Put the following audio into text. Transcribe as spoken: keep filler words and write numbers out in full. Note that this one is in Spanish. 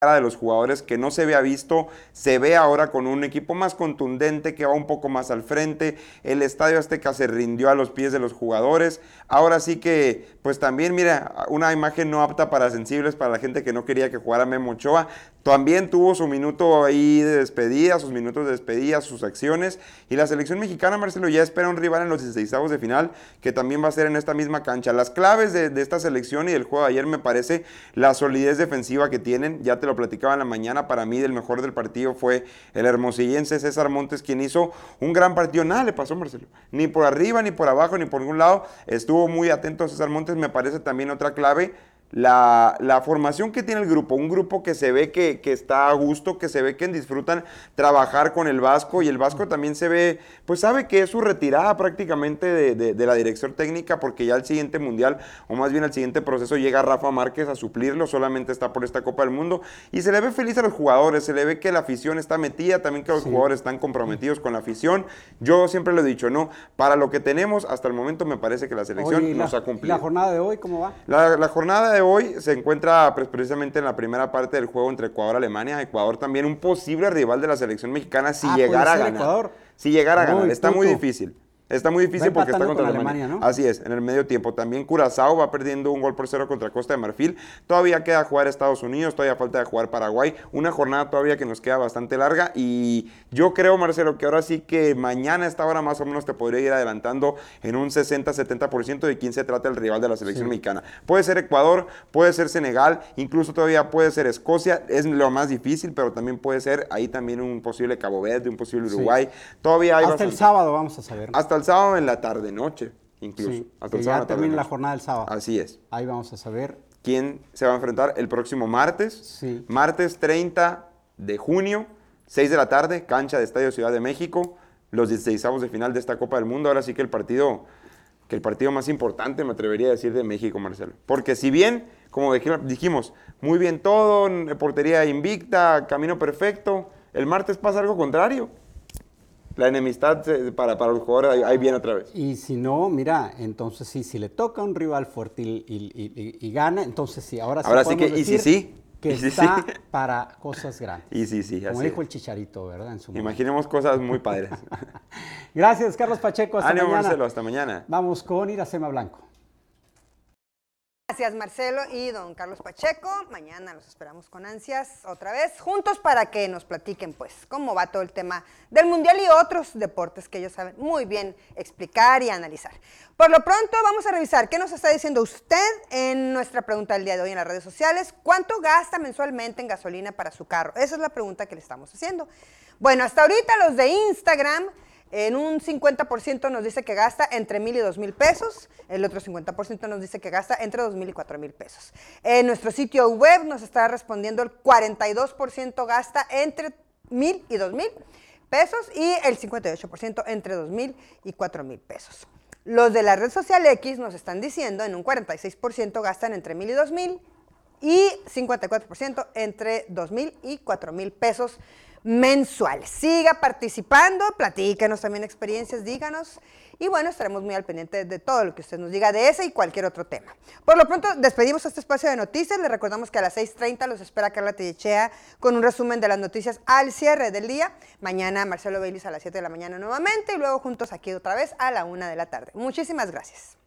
de los jugadores que no se había visto, se ve ahora con un equipo más contundente que va un poco más al frente. El Estadio Azteca se rindió a los pies de los jugadores. Ahora sí que, pues también, mira, una imagen no apta para sensibles, para la gente que no quería que jugara Memo Ochoa. También tuvo su minuto ahí de despedida, sus minutos de despedida, sus acciones. Y la selección mexicana, Marcelo, ya espera un rival en los dieciseisavos de final, que también va a ser en esta misma cancha. Las claves de, de esta selección y del juego de ayer me parece la solidez defensiva que tienen. Ya te lo platicaba en la mañana, para mí el mejor del partido fue el hermosillense César Montes, quien hizo un gran partido. Nada le pasó, Marcelo, ni por arriba, ni por abajo, ni por ningún lado. Estuvo muy atento a César Montes. Me parece también otra clave La, la formación que tiene el grupo, un grupo que se ve que, que está a gusto, que se ve que disfrutan trabajar con el Vasco, y el Vasco también se ve, pues sabe que es su retirada prácticamente de, de, de la dirección técnica, porque ya al siguiente mundial, o más bien al siguiente proceso, llega Rafa Márquez a suplirlo, solamente está por esta Copa del Mundo, y se le ve feliz a los jugadores, se le ve que la afición está metida, también que los sí. jugadores están comprometidos con la afición. Yo siempre lo he dicho, ¿no? Para lo que tenemos hasta el momento, me parece que la selección Oye, nos la, ha cumplido. ¿La jornada de hoy cómo va? La, la jornada de hoy se encuentra pues, precisamente en la primera parte del juego entre Ecuador y Alemania. Ecuador también un posible rival de la selección mexicana si ah, llegara a ganar. Ecuador. Si llegara a ganar. Muy Está puto. muy difícil. Está muy difícil porque está contra Alemania. Alemania, ¿no? Así es, en el medio tiempo. También Curazao va perdiendo un gol por cero contra Costa de Marfil. Todavía queda jugar Estados Unidos, todavía falta de jugar Paraguay. Una jornada todavía que nos queda bastante larga. Y yo creo, Marcelo, que ahora sí que mañana a esta hora más o menos te podría ir adelantando en un sesenta a setenta por ciento de quién se trata el rival de la selección sí. mexicana. Puede ser Ecuador, puede ser Senegal, incluso todavía puede ser Escocia. Es lo más difícil, pero también puede ser ahí también un posible Cabo Verde, un posible Uruguay. Sí. Todavía hay Hasta bastante. el sábado vamos a saber. Hasta el sábado en la tarde. De noche, incluso. Sí, hasta que ya termina la jornada del sábado. Así es. Ahí vamos a saber quién se va a enfrentar el próximo martes. Sí. Martes treinta de junio, seis de la tarde, cancha de Estadio Ciudad de México, los dieciseisavos de final de esta Copa del Mundo. Ahora sí que el partido, que el partido más importante, me atrevería a decir, de México, Marcelo. Porque si bien, como dijimos, muy bien todo, portería invicta, camino perfecto, el martes pasa algo contrario. La enemistad para, para los jugadores ahí viene otra vez. Y si no, mira, entonces sí, si le toca a un rival fuerte y, y, y, y gana, entonces sí, ahora sí ahora sí que, decir y si sí, que y si está sí. para cosas grandes. Y sí, sí, Como así dijo es. el Chicharito, ¿verdad? En su Imaginemos cosas muy padres. Gracias, Carlos Pacheco. Hasta Ánimo, mañana. Marcelo, hasta mañana. Vamos con Iracema Blanco. Gracias, Marcelo y don Carlos Pacheco. Mañana los esperamos con ansias otra vez, juntos para que nos platiquen, pues, cómo va todo el tema del Mundial y otros deportes que ellos saben muy bien explicar y analizar. Por lo pronto, vamos a revisar qué nos está diciendo usted en nuestra pregunta del día de hoy en las redes sociales. ¿Cuánto gasta mensualmente en gasolina para su carro? Esa es la pregunta que le estamos haciendo. Bueno, hasta ahorita los de Instagram, en un cincuenta por ciento nos dice que gasta entre mil y dos mil pesos, el otro cincuenta por ciento nos dice que gasta entre dos mil y cuatro mil pesos. En nuestro sitio web nos está respondiendo el cuarenta y dos por ciento gasta entre mil y dos mil pesos y el cincuenta y ocho por ciento entre dos mil y cuatro mil pesos. Los de la red social X nos están diciendo en un cuarenta y seis por ciento gastan entre mil y dos mil y cincuenta y cuatro por ciento entre dos mil y cuatro mil pesos mensuales. Siga participando, platícanos también experiencias, díganos. Y bueno, estaremos muy al pendiente de todo lo que usted nos diga de ese y cualquier otro tema. Por lo pronto, despedimos este espacio de noticias. Les recordamos que a las seis treinta los espera Carla Tellechea con un resumen de las noticias al cierre del día. Mañana Marcelo Baylis a las siete de la mañana nuevamente y luego juntos aquí otra vez a la una de la tarde. Muchísimas gracias.